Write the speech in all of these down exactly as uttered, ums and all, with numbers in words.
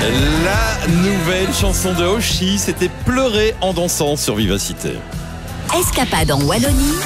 La nouvelle chanson de Hoshi, c'était Pleurer en dansant sur Vivacité. Escapade en Wallonie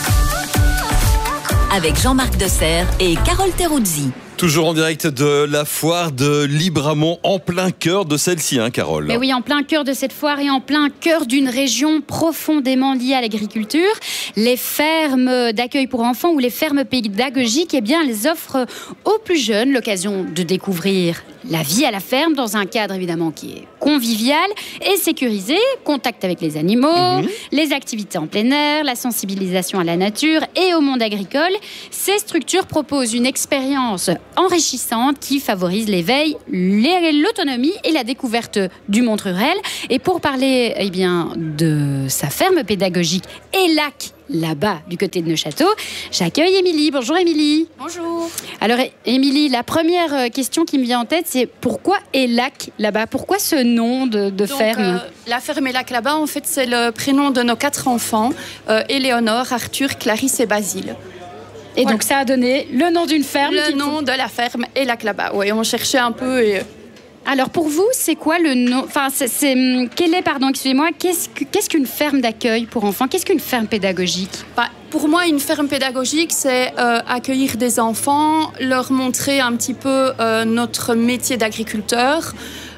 avec Jean-Marc Desserre et Carole Teruzzi. Toujours en direct de la foire de Libramont, en plein cœur de celle-ci, hein, Carole. Mais oui, en plein cœur de cette foire et en plein cœur d'une région profondément liée à l'agriculture. Les fermes d'accueil pour enfants ou les fermes pédagogiques, eh bien, elles offrent aux plus jeunes l'occasion de découvrir la vie à la ferme dans un cadre évidemment qui est convivial et sécurisé, contact avec les animaux, mmh. les activités en plein air, la sensibilisation à la nature et au monde agricole. Ces structures proposent une expérience enrichissante qui favorise l'éveil, l'autonomie et la découverte du monde rural. Et pour parler eh bien, de sa ferme pédagogique Elac, là-bas, du côté de Neuchâteau, j'accueille Émilie. Bonjour Émilie. Bonjour. Alors Émilie, la première question qui me vient en tête, c'est pourquoi Elac là-bas? Pourquoi ce nom de, de Donc, ferme euh, La ferme Elac là-bas, en fait, c'est le prénom de nos quatre enfants, euh, Éléonore, Arthur, Clarisse et Basile. Et voilà. Donc ça a donné le nom d'une ferme. Le qui... nom de la ferme Elac là-bas. Oui, on cherchait un peu et... Alors pour vous, c'est quoi le nom? Enfin, c'est, c'est quel est, pardon, excusez-moi, qu'est-ce, que, qu'est-ce qu'une ferme d'accueil pour enfants? Qu'est-ce qu'une ferme pédagogique? bah, Pour moi, une ferme pédagogique, c'est euh, accueillir des enfants, leur montrer un petit peu euh, notre métier d'agriculteur,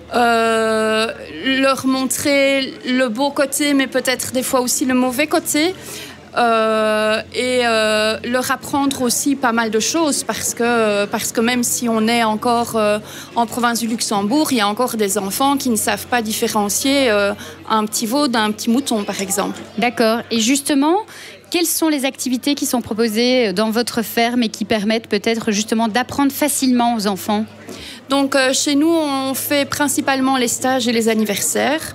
euh, leur montrer le beau côté, mais peut-être des fois aussi le mauvais côté. Euh, et euh, leur apprendre aussi pas mal de choses parce que, parce que même si on est encore euh, en province du Luxembourg, il y a encore des enfants qui ne savent pas différencier euh, un petit veau d'un petit mouton, par exemple. D'accord. Et justement, quelles sont les activités qui sont proposées dans votre ferme et qui permettent peut-être justement d'apprendre facilement aux enfants? Donc euh, chez nous, on fait principalement les stages et les anniversaires.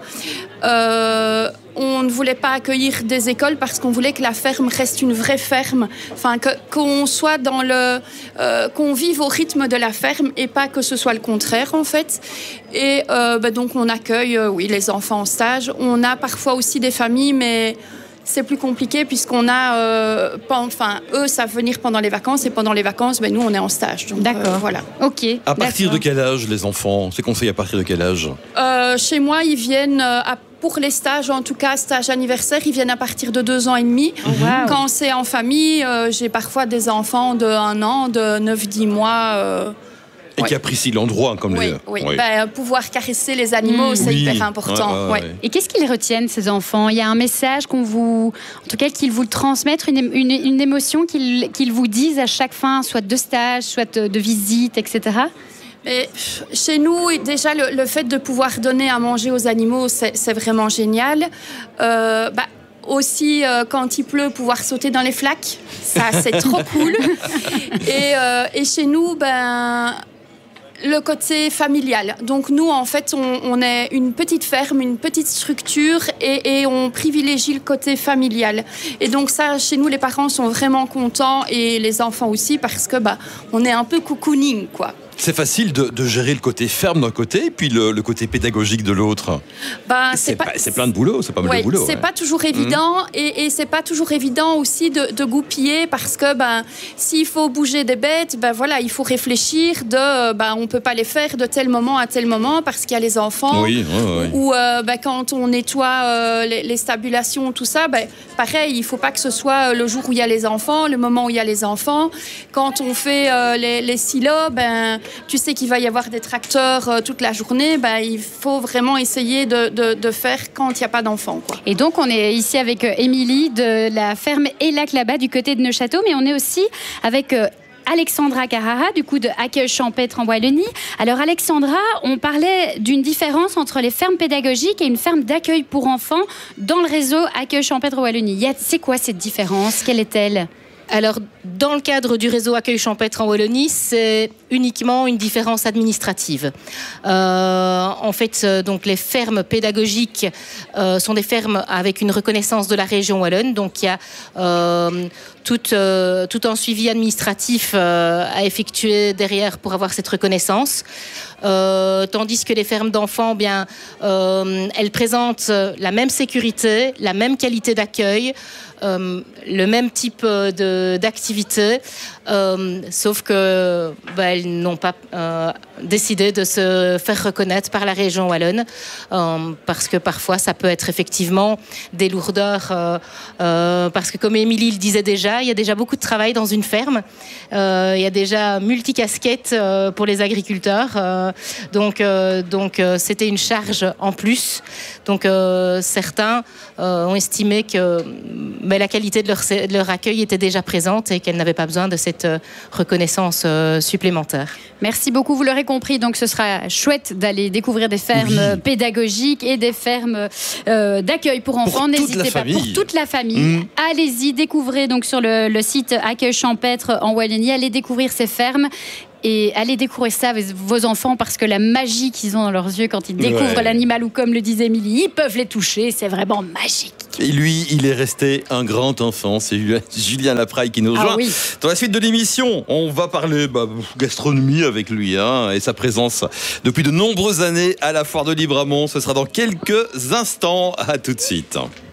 Euh, on ne voulait pas accueillir des écoles parce qu'on voulait que la ferme reste une vraie ferme, enfin que, qu'on soit dans le, euh, qu'on vive au rythme de la ferme et pas que ce soit le contraire en fait. Et euh, bah, donc on accueille, euh, oui, les enfants en stage. On a parfois aussi des familles, mais c'est plus compliqué puisqu'on a, euh, pas, enfin, eux savent venir pendant les vacances et pendant les vacances, ben, nous on est en stage. Donc, d'accord. Euh, voilà. Ok. À partir d'accord. de quel âge les enfants? C'est conseillé à partir de quel âge? euh, Chez moi, ils viennent à, pour les stages, en tout cas stage anniversaire, ils viennent à partir de deux ans et demi. Oh, wow. Quand c'est en famille, euh, j'ai parfois des enfants de un an, de neuf dix mois. Euh, Et ouais. qui apprécient l'endroit comme oui, les... oui. oui. Ben, pouvoir caresser les animaux, Mmh. c'est Oui. hyper important. Ouais, ouais, ouais. ouais. Et qu'est-ce qu'ils retiennent, ces enfants? Il y a un message qu'on vous, en tout cas, qu'ils vous transmettent, une, une, une émotion qu'ils, qu'ils vous disent à chaque fin, soit de stage, soit de, de visite, et cetera. Et chez nous, déjà, le, le fait de pouvoir donner à manger aux animaux, c'est, c'est vraiment génial. Euh, bah, aussi, euh, quand il pleut, pouvoir sauter dans les flaques, ça, c'est trop cool. Et, euh, et chez nous, ben... le côté familial. Donc nous, en fait, on, on est une petite ferme, une petite structure et, et on privilégie le côté familial. Et donc ça, chez nous, les parents sont vraiment contents et les enfants aussi parce que bah, on est un peu cocooning, quoi. C'est facile de, de gérer le côté ferme d'un côté et puis le, le côté pédagogique de l'autre. Ben, c'est, c'est, pas, pas, c'est plein de boulot, c'est pas mal ouais, de boulot. c'est ouais. pas toujours évident mmh. et, et c'est pas toujours évident aussi de, de goupiller parce que ben, s'il faut bouger des bêtes, ben, voilà, il faut réfléchir de ben, on peut pas les faire de tel moment à tel moment parce qu'il y a les enfants. Oui, ouais, ouais. Ou euh, ben, quand on nettoie euh, les, les stabulations, tout ça, ben, pareil, il faut pas que ce soit le jour où il y a les enfants, le moment où il y a les enfants. Quand on fait euh, les, les silos, ben, tu sais qu'il va y avoir des tracteurs euh, toute la journée, ben, il faut vraiment essayer de, de, de faire quand il n'y a pas d'enfants, quoi. Et donc, on est ici avec euh, Émilie de la ferme Elac là-bas du côté de Neuchâteau, mais on est aussi avec... Euh, Alexandra Carrara, du coup de Accueil Champêtre en Wallonie. Alors Alexandra, on parlait d'une différence entre les fermes pédagogiques et une ferme d'accueil pour enfants dans le réseau Accueil Champêtre en Wallonie. C'est quoi cette différence? Quelle est-elle? Alors, dans le cadre du réseau Accueil Champêtre en Wallonie, c'est uniquement une différence administrative. Euh, en fait, euh, donc les fermes pédagogiques euh, sont des fermes avec une reconnaissance de la région wallonne. Donc, il y a euh, tout, euh, tout un suivi administratif euh, à effectuer derrière pour avoir cette reconnaissance. Euh, tandis que les fermes d'enfants, bien, euh, elles présentent la même sécurité, la même qualité d'accueil, euh, le même type de, d'activité, Euh, sauf que bah, elles n'ont pas euh, décidé de se faire reconnaître par la région wallonne, euh, parce que parfois ça peut être effectivement des lourdeurs, euh, euh, parce que comme Émilie le disait déjà, il y a déjà beaucoup de travail dans une ferme, euh, il y a déjà multicasquettes euh, pour les agriculteurs, euh, donc, euh, donc euh, c'était une charge en plus. Donc euh, certains euh, ont estimé que mais la qualité de leur, de leur accueil était déjà présente et qu'elles n'avaient pas besoin de cette euh, reconnaissance euh, supplémentaire. Merci beaucoup, vous l'aurez compris, donc ce sera chouette d'aller découvrir des fermes oui. pédagogiques et des fermes euh, d'accueil pour enfants. N'hésitez pas, pour toute la famille. Mmh. Allez-y, découvrez donc sur le, le site Accueil Champêtre en Wallonie, allez découvrir ces fermes. Et allez découvrir ça avec vos enfants, parce que la magie qu'ils ont dans leurs yeux quand ils découvrent ouais. l'animal, ou comme le disait Émilie, ils peuvent les toucher, c'est vraiment magique. Et lui, il est resté un grand enfant, c'est Julien Lapraille qui nous rejoint. Ah oui. Dans la suite de l'émission, on va parler bah, gastronomie avec lui hein, et sa présence depuis de nombreuses années à la foire de Libramont. Ce sera dans quelques instants, à tout de suite.